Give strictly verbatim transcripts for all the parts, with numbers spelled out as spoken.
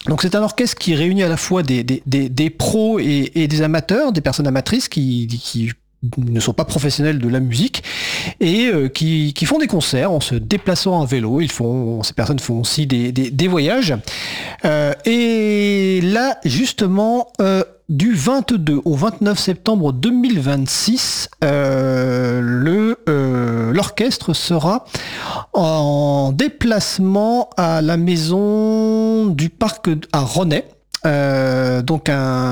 Donc c'est un orchestre qui réunit à la fois des, des, des, des pros et, et des amateurs, des personnes amatrices qui, qui ne sont pas professionnels de la musique et euh, qui, qui font des concerts en se déplaçant à vélo. Ils font, ces personnes font aussi des, des, des voyages. Euh, et là, justement, euh, du vingt-deux au vingt-neuf septembre deux mille vingt-six, euh, le, euh, l'orchestre sera en déplacement à la maison du parc à Ronay. Euh, donc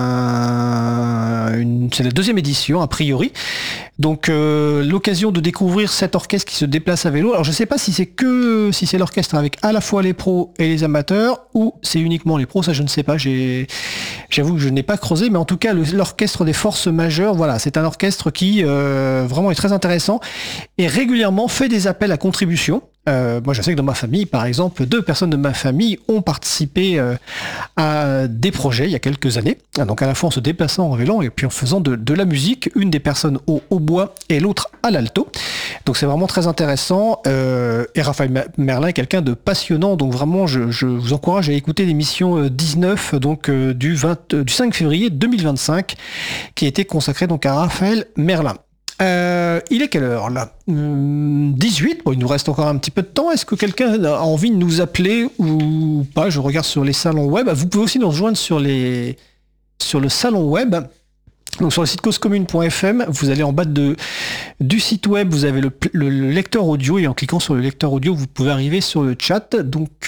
un, une, c'est la deuxième édition a priori. Donc euh, l'occasion de découvrir cet orchestre qui se déplace à vélo. Alors je sais pas si c'est que si c'est l'orchestre avec à la fois les pros et les amateurs ou c'est uniquement les pros, ça je ne sais pas. J'ai, j'avoue que je n'ai pas creusé, mais en tout cas le, l'orchestre des forces majeures, voilà, c'est un orchestre qui euh, vraiment est très intéressant et régulièrement fait des appels à contribution. Euh, moi, je sais que dans ma famille, par exemple, deux personnes de ma famille ont participé euh, à des projets il y a quelques années. Donc, à la fois en se déplaçant en vélo et puis en faisant de, de la musique. Une des personnes au hautbois et l'autre à l'alto. Donc, c'est vraiment très intéressant. Euh, et Raphaël Merlin est quelqu'un de passionnant. Donc, vraiment, je, je vous encourage à écouter l'émission dix-neuf donc euh, du, vingt, du cinq février deux mille vingt-cinq, qui a été consacrée donc à Raphaël Merlin. Euh, il est quelle heure là hum, dix-huit, bon, il nous reste encore un petit peu de temps. Est-ce que quelqu'un a envie de nous appeler ou pas? Je regarde sur les salons web. Vous pouvez aussi nous rejoindre sur, les... sur le salon web. Donc sur le site cause commune point f m, vous allez en bas de, du site web, vous avez le, le, le lecteur audio et en cliquant sur le lecteur audio, vous pouvez arriver sur le chat. Donc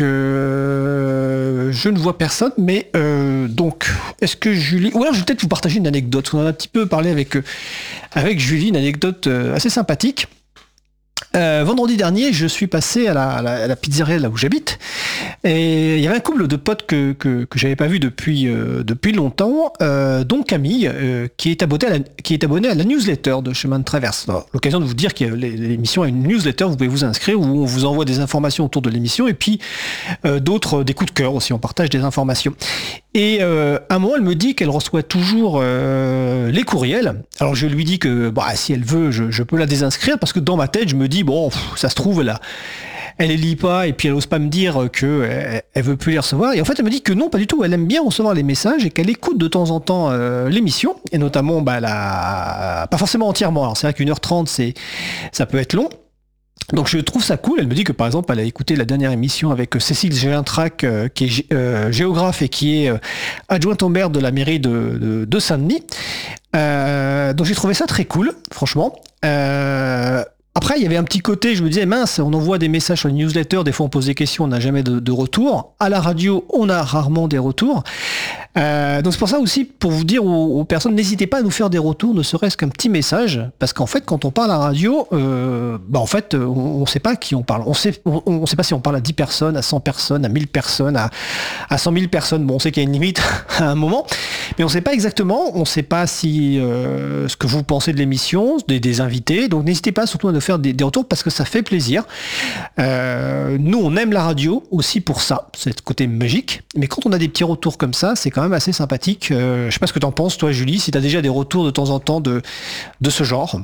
euh, je ne vois personne, mais euh, donc est-ce que Julie... Ou alors je vais peut-être vous partager une anecdote. On en a un petit peu parlé avec, avec Julie, une anecdote assez sympathique. Euh, vendredi dernier, je suis passé à la, à la, à la pizzeria là où j'habite et il y avait un couple de potes que que, que j'avais pas vu depuis euh, depuis longtemps, euh, dont Camille euh, qui est abonné à la, qui est abonné à la newsletter de Chemin de Traverse. Alors, l'occasion de vous dire que l'émission a une newsletter, vous pouvez vous inscrire où on vous envoie des informations autour de l'émission et puis euh, d'autres des coups de cœur aussi, on partage des informations. Et euh, à un moment, elle me dit qu'elle reçoit toujours euh, les courriels. Alors je lui dis que bah, si elle veut, je, je peux la désinscrire parce que dans ma tête, je me dis bon, pff, ça se trouve là, elle les lit pas et puis elle ose pas me dire que elle, elle veut plus les recevoir. Et en fait, elle me dit que non, pas du tout. Elle aime bien recevoir les messages et qu'elle écoute de temps en temps euh, l'émission et notamment bah la, pas forcément entièrement. Alors c'est vrai qu'une heure trente, c'est ça peut être long. Donc je trouve ça cool. Elle me dit que par exemple elle a écouté la dernière émission avec Cécile Gélintrac euh, qui est euh, géographe et qui est euh, adjointe au maire de la mairie de, de, de Saint-Denis. Euh, donc j'ai trouvé ça très cool, franchement. Euh, Après, il y avait un petit côté, je me disais, mince, on envoie des messages sur les newsletters, des fois on pose des questions, on n'a jamais de, de retour. À la radio, on a rarement des retours. Euh, donc c'est pour ça aussi, pour vous dire aux, aux personnes, n'hésitez pas à nous faire des retours, ne serait-ce qu'un petit message, parce qu'en fait, quand on parle à la radio, euh, bah en fait, on ne sait pas à qui on parle. On sait, on, on sait pas si on parle à dix personnes, à cent personnes, à mille personnes, à, à cent mille personnes. Bon, on sait qu'il y a une limite à un moment, mais on ne sait pas exactement. On ne sait pas si euh, ce que vous pensez de l'émission, des, des invités. Donc n'hésitez pas surtout à nous faire des, des retours parce que ça fait plaisir. Euh, nous, on aime la radio aussi pour ça, c'est le côté magique. Mais quand on a des petits retours comme ça, c'est quand même assez sympathique. Euh, je sais pas ce que t'en penses, toi, Julie, si t'as déjà des retours de temps en temps de, de ce genre.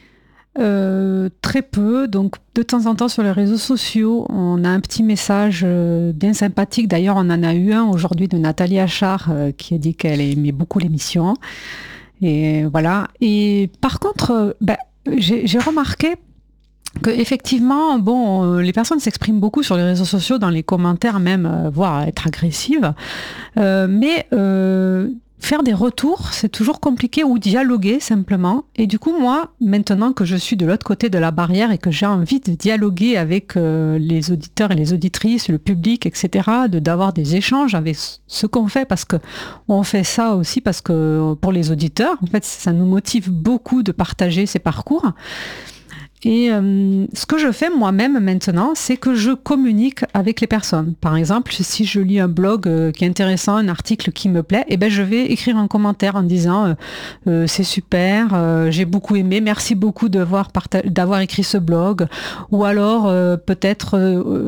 Euh, très peu, donc de temps en temps sur les réseaux sociaux, on a un petit message euh, bien sympathique. D'ailleurs, on en a eu un aujourd'hui de Nathalie Achard euh, qui a dit qu'elle aimait beaucoup l'émission. Et voilà. Et par contre, euh, ben, j'ai, j'ai remarqué que effectivement, bon, euh, les personnes s'expriment beaucoup sur les réseaux sociaux, dans les commentaires même, euh, voire être agressives. Euh, mais euh, faire des retours, c'est toujours compliqué, ou dialoguer simplement. Et du coup, moi, maintenant que je suis de l'autre côté de la barrière et que j'ai envie de dialoguer avec euh, les auditeurs et les auditrices, le public, et cetera, de d'avoir des échanges avec ce qu'on fait, parce que on fait ça aussi parce que pour les auditeurs, en fait, ça nous motive beaucoup de partager ces parcours. Et euh, ce que je fais moi-même maintenant, c'est que je communique avec les personnes. Par exemple, si je lis un blog euh, qui est intéressant, un article qui me plaît, eh ben, je vais écrire un commentaire en disant euh, euh, c'est super, euh, j'ai beaucoup aimé, merci beaucoup d'avoir, parta- d'avoir écrit ce blog. Ou alors euh, peut-être... Euh,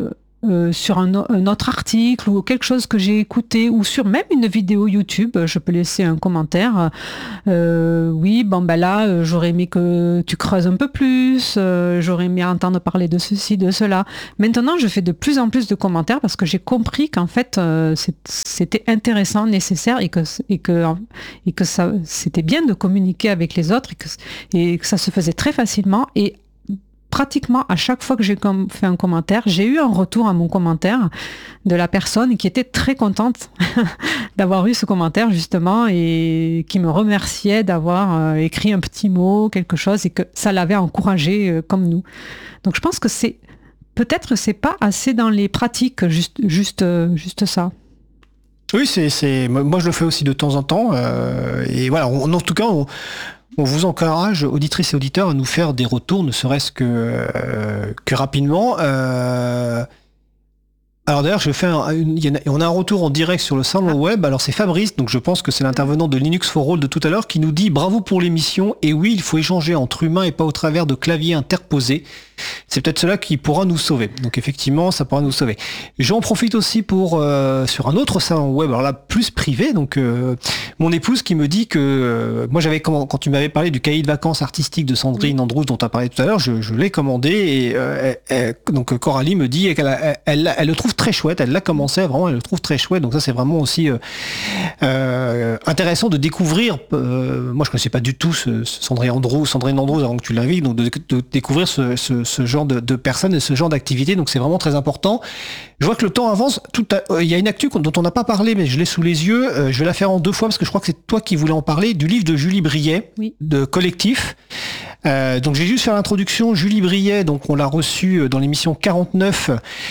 euh, sur un, un autre article ou quelque chose que j'ai écouté ou sur même une vidéo YouTube, je peux laisser un commentaire. Euh, oui, bon ben là, j'aurais aimé que tu creuses un peu plus, euh, j'aurais aimé entendre parler de ceci, de cela. Maintenant, je fais de plus en plus de commentaires parce que j'ai compris qu'en fait, euh, c'était intéressant, nécessaire et que, et que, et que ça, c'était bien de communiquer avec les autres et que, et que ça se faisait très facilement. Et pratiquement à chaque fois que j'ai fait un commentaire, j'ai eu un retour à mon commentaire de la personne qui était très contente d'avoir eu ce commentaire justement et qui me remerciait d'avoir écrit un petit mot, quelque chose et que ça l'avait encouragé comme nous. Donc je pense que c'est peut-être c'est pas assez dans les pratiques, juste, juste, juste ça. Oui, c'est, c'est, moi je le fais aussi de temps en temps euh, et voilà, on, en tout cas on, on vous encourage, auditrices et auditeurs, à nous faire des retours, ne serait-ce que, euh, que rapidement. Euh... Alors d'ailleurs, je fais un, une, y en a, on a un retour en direct sur le salon web. Alors c'est Fabrice, donc je pense que c'est l'intervenant de Linux for All de tout à l'heure, qui nous dit bravo pour l'émission. Et oui, il faut échanger entre humains et pas au travers de claviers interposés. C'est peut-être cela qui pourra nous sauver. Donc effectivement, ça pourra nous sauver. J'en profite aussi pour euh, sur un autre salon web, alors là plus privé. Donc euh, mon épouse qui me dit que euh, moi j'avais quand, quand tu m'avais parlé du cahier de vacances artistiques de Sandrine Andrews dont tu as parlé tout à l'heure, je, je l'ai commandé et euh, elle, elle, donc Coralie me dit qu'elle elle, elle, elle le trouve très chouette. Elle l'a commencé vraiment, elle le trouve très chouette. Donc ça c'est vraiment aussi euh, euh, intéressant de découvrir. Euh, moi je connaissais pas du tout ce, ce Sandrine Andrews, Sandrine Andrews avant que tu l'invites, donc de, de découvrir ce, ce ce genre de, de personnes et ce genre d'activité, donc c'est vraiment très important. Je vois que le temps avance. Tout à, il y a une actu dont on n'a pas parlé, mais je l'ai sous les yeux. Euh, je vais la faire en deux fois parce que je crois que c'est toi qui voulais en parler, du livre de Julie Briet, oui. de Collectif. Euh, donc j'ai juste fait l'introduction. Julie Briet, donc on l'a reçue dans l'émission quarante-neuf,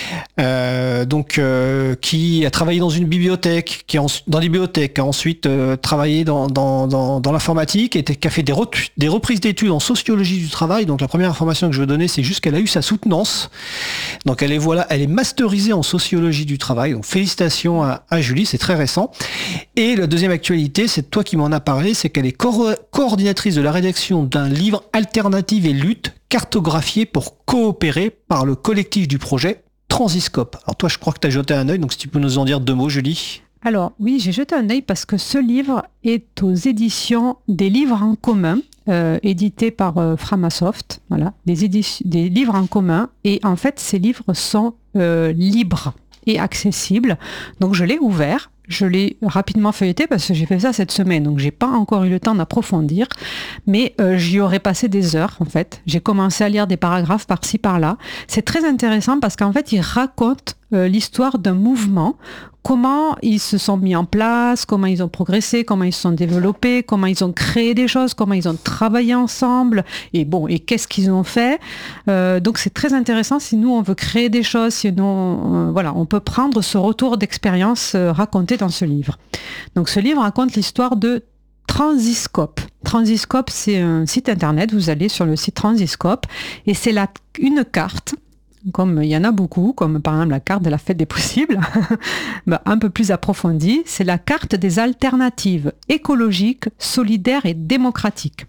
euh, donc euh, qui a travaillé dans une bibliothèque, qui est en, dans les bibliothèques, qui a ensuite euh, travaillé dans dans dans, dans l'informatique, et qui a fait des, re, des reprises d'études en sociologie du travail. Donc la première information que je veux donner, c'est juste qu'elle a eu sa soutenance. Donc elle est voilà, elle est masterisée en sociologie du travail. Donc félicitations à, à Julie, c'est très récent. Et la deuxième actualité, c'est toi qui m'en as parlé, c'est qu'elle est co- coordinatrice de la rédaction d'un livre Alternative et lutte, cartographié pour coopérer par le collectif du projet Transiscope. Alors toi, je crois que tu as jeté un œil, donc si tu peux nous en dire deux mots, Julie. Alors oui, j'ai jeté un œil parce que ce livre est aux éditions des livres en commun, euh, édité par euh, Framasoft, voilà, des, éditions, des livres en commun. Et en fait, ces livres sont euh, libres et accessibles. Donc je l'ai ouvert. Je l'ai rapidement feuilleté parce que j'ai fait ça cette semaine, donc j'ai pas encore eu le temps d'approfondir, mais euh, j'y aurais passé des heures en fait. J'ai commencé à lire des paragraphes par-ci par-là. C'est très intéressant parce qu'en fait, il raconte euh, l'histoire d'un mouvement, comment ils se sont mis en place, comment ils ont progressé, comment ils se sont développés, comment ils ont créé des choses, comment ils ont travaillé ensemble, et bon, et qu'est-ce qu'ils ont fait. Euh, donc c'est très intéressant si nous on veut créer des choses, sinon euh, voilà, on peut prendre ce retour d'expérience euh, raconté dans ce livre. Donc ce livre raconte l'histoire de Transiscope. Transiscope, c'est un site internet, vous allez sur le site Transiscope et c'est la, une carte, comme il y en a beaucoup, comme par exemple la carte de la fête des possibles, ben, un peu plus approfondie, c'est la carte des alternatives écologiques, solidaires et démocratiques.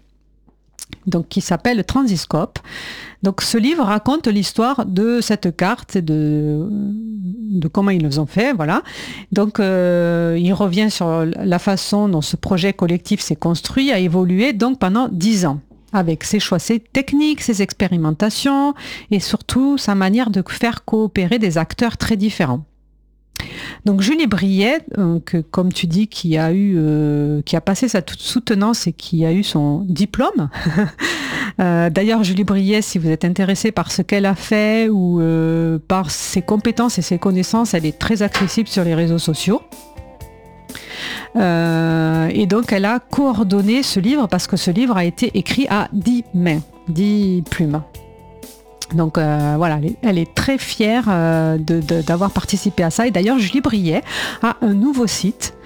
Donc qui s'appelle Transiscope. Donc ce livre raconte l'histoire de cette carte et de, de comment ils les ont fait, voilà. Donc euh, il revient sur la façon dont ce projet collectif s'est construit, a évolué donc pendant dix ans, avec ses choix, ses techniques, ses expérimentations et surtout sa manière de faire coopérer des acteurs très différents. Donc Julie Briet, donc, comme tu dis, qui a eu, euh, qui a passé sa soutenance et qui a eu son diplôme. euh, d'ailleurs, Julie Briet, si vous êtes intéressé par ce qu'elle a fait ou euh, par ses compétences et ses connaissances, elle est très accessible sur les réseaux sociaux. Euh, et donc, elle a coordonné ce livre parce que ce livre a été écrit à dix mains, dix plumes. Donc euh, voilà, elle est très fière euh, de, de, d'avoir participé à ça. Et d'ailleurs, Julie Briet a un nouveau site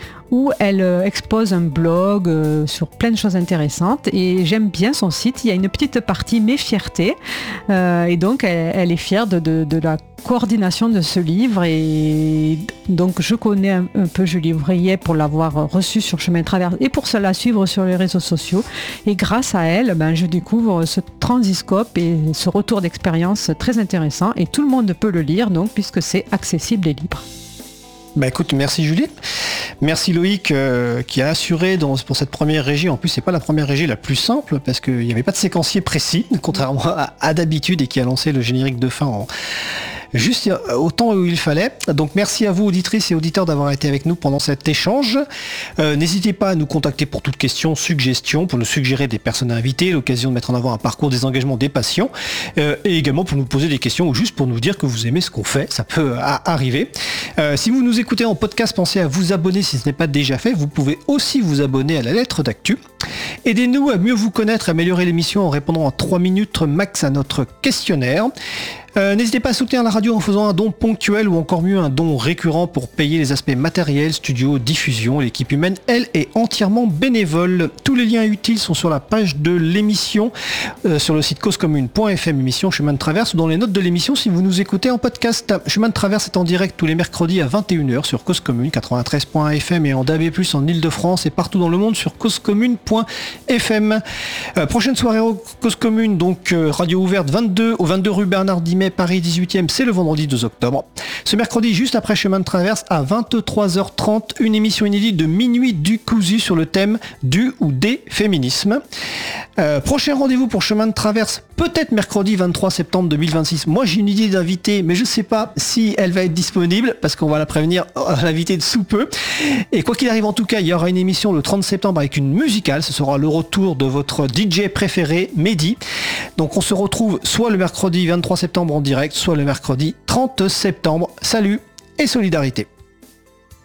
où elle euh, expose un blog euh, sur plein de choses intéressantes et j'aime bien son site. Il y a une petite partie Mes fiertés euh, et donc elle, elle est fière de, de, de la coordination de ce livre et donc je connais un, un peu Julie Ouvrier pour l'avoir reçu sur Chemin de Traverse et pour la suivre sur les réseaux sociaux et grâce à elle ben, je découvre ce transiscope et ce retour d'expérience très intéressant et tout le monde peut le lire donc puisque c'est accessible et libre. Bah écoute, merci Julie. Merci Loïc euh, qui a assuré dans, pour cette première régie. En plus, c'est pas la première régie la plus simple parce qu'il n'y avait pas de séquencier précis, contrairement à, à d'habitude, et qui a lancé le générique de fin en... juste au temps où il fallait. Donc merci à vous auditrices et auditeurs d'avoir été avec nous pendant cet échange. Euh, n'hésitez pas à nous contacter pour toute question, suggestion, pour nous suggérer des personnes à inviter, l'occasion de mettre en avant un parcours des engagements des patients, euh, et également pour nous poser des questions ou juste pour nous dire que vous aimez ce qu'on fait, ça peut à, arriver. Euh, si vous nous écoutez en podcast, pensez à vous abonner si ce n'est pas déjà fait. Vous pouvez aussi vous abonner à la lettre d'actu. Aidez-nous à mieux vous connaître, à améliorer l'émission en répondant en trois minutes max à notre questionnaire. Euh, n'hésitez pas à soutenir la radio en faisant un don ponctuel ou encore mieux un don récurrent pour payer les aspects matériels, studio, diffusion. L'équipe humaine, elle, est entièrement bénévole. Tous les liens utiles sont sur la page de l'émission, euh, sur le site cause commune point f m, émission Chemin de Traverse, ou dans les notes de l'émission si vous nous écoutez en podcast. Chemin de Traverse est en direct tous les mercredis à vingt et une heures sur Cause Commune quatre-vingt-treize point f m et en D A B plus, en Ile-de-France et partout dans le monde sur cause commune point f m. Euh, prochaine soirée au Cause Commune, donc euh, radio ouverte vingt-deux au vingt-deux rue Bernard Dimet, Paris dix-huitième, c'est le vendredi deux octobre. Ce mercredi, juste après Chemin de Traverse, à vingt-trois heures trente, une émission inédite de Minuit du Cousu sur le thème du ou des féminismes. Euh, prochain rendez-vous pour Chemin de Traverse, peut-être mercredi vingt-trois septembre deux mille vingt-six. Moi, j'ai une idée d'invité, mais je ne sais pas si elle va être disponible, parce qu'on va la prévenir, l'inviter de sous peu. Et quoi qu'il arrive, en tout cas, il y aura une émission le trente septembre avec une musicale. Ce sera le retour de votre D J préféré, Mehdi. Donc, on se retrouve soit le mercredi vingt-trois septembre en direct, soit le mercredi trente septembre. Salut et solidarité.